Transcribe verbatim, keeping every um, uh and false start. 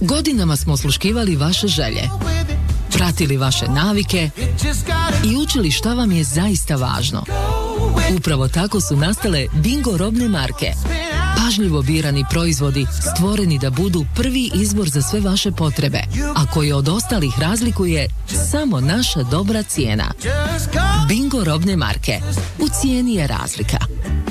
Godinama smo osluškivali vaše želje, pratili vaše navike i učili šta vam je zaista važno. Upravo tako su nastale Bingo robne marke. Pažljivo birani proizvodi stvoreni da budu prvi izbor za sve vaše potrebe, a koji od ostalih razlikuje samo naša dobra cijena. Bingo robne marke. U cijeni je razlika.